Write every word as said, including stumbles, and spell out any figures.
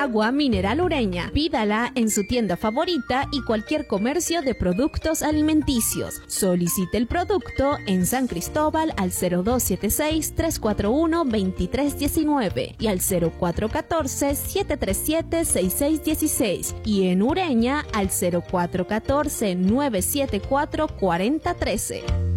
Agua mineral Ureña. Pídala en su tienda favorita y cualquier comercio de productos alimenticios. Solicite el producto en San Cristóbal al cero dos siete seis, tres cuatro uno, dos tres uno nueve y al cero cuatro uno cuatro, siete tres siete, seis seis uno seis y en Ureña al cero cuatro uno cuatro, nueve siete cuatro, cuatro cero uno tres.